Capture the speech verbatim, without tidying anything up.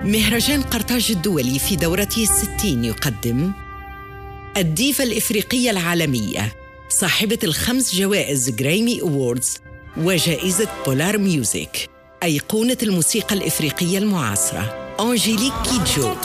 مهرجان قرطاج الدولي في دورته الستين يقدم الديفا الإفريقية العالمية صاحبة الخمس جوائز جريمي أووردز وجائزة بولار ميوزك، أيقونة الموسيقى الإفريقية المعاصرة أنجيليك كيدجو.